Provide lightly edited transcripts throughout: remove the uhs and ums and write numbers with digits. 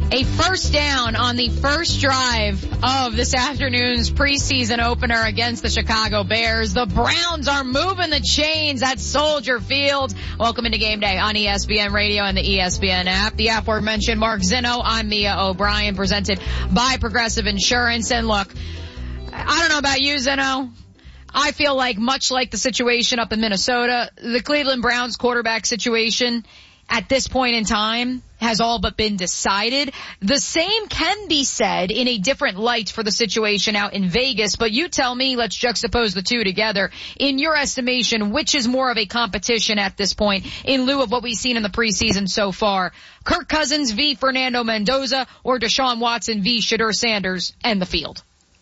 A first down on the first drive of this afternoon's preseason opener against the Chicago Bears. The Browns are moving the chains at Soldier Field. Welcome into Game Day on ESPN Radio and the ESPN app. The aforementioned Mark Zinno. I'm Mia O'Brien, presented by Progressive Insurance. And look, I don't know about you, Zinno. I feel like, much like the situation up in Minnesota, the Cleveland Browns quarterback situation at this point in time has all but been decided. The same can be said in a different light for the situation out in Vegas, but you tell me, let's juxtapose the two together. In your estimation, which is more of a competition at this point in lieu of what we've seen in the preseason so far? Kirk Cousins v. Fernando Mendoza, or Deshaun Watson v. Shedeur Sanders and the field?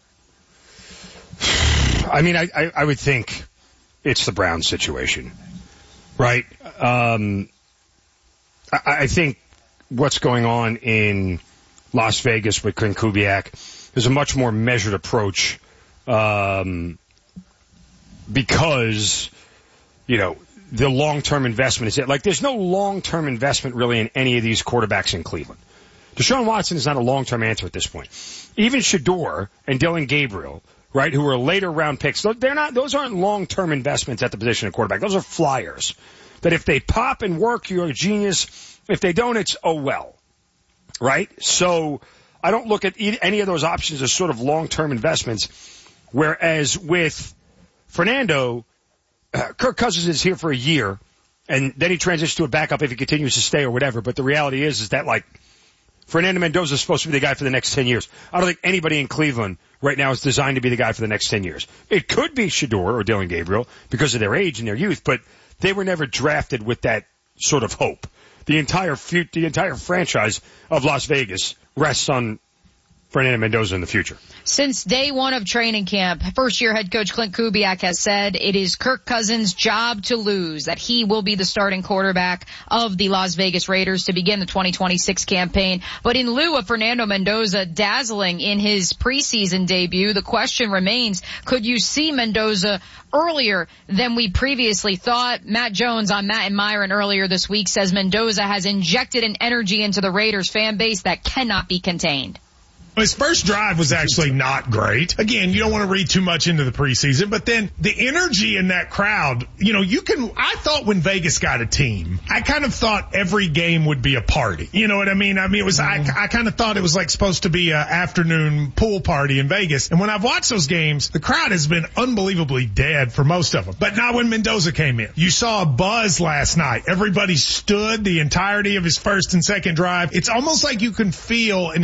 I mean, I would think it's the Browns situation, right? I think what's going on in Las Vegas with Clint Kubiak is a much more measured approach, because, you know, the long-term investment is it. Like, there's no long-term investment really in any of these quarterbacks in Cleveland. Deshaun Watson is not a long-term answer at this point. Even Shedeur and Dylan Gabriel, right, who are later round picks, those aren't long-term investments at the position of quarterback. Those are flyers that if they pop and work, you're a genius. If they don't, it's oh well, right? So I don't look at any of those options as sort of long-term investments, whereas with Fernando, Kirk Cousins is here for a year, and then he transitions to a backup if he continues to stay or whatever. But the reality is that, like, Fernando Mendoza is supposed to be the guy for the next 10 years. I don't think anybody in Cleveland right now is designed to be the guy for the next 10 years. It could be Shedeur or Dylan Gabriel because of their age and their youth, but they were never drafted with that sort of hope. The entire franchise of Las Vegas rests on Fernando Mendoza in the future. Since day one of training camp, first-year head coach Clint Kubiak has said it is Kirk Cousins' job to lose, that he will be the starting quarterback of the Las Vegas Raiders to begin the 2026 campaign. But in lieu of Fernando Mendoza dazzling in his preseason debut, the question remains, could you see Mendoza earlier than we previously thought? Matt Jones on Matt and Myron earlier this week says Mendoza has injected an energy into the Raiders fan base that cannot be contained. His first drive was actually not great. Again, you don't want to read too much into the preseason, but then the energy in that crowd, you know, I thought when Vegas got a team, I kind of thought every game would be a party. You know what I mean? I kind of thought it was like supposed to be an afternoon pool party in Vegas. And when I've watched those games, the crowd has been unbelievably dead for most of them. But not when Mendoza came in. You saw a buzz last night. Everybody stood the entirety of his first and second drive. It's almost like you can feel an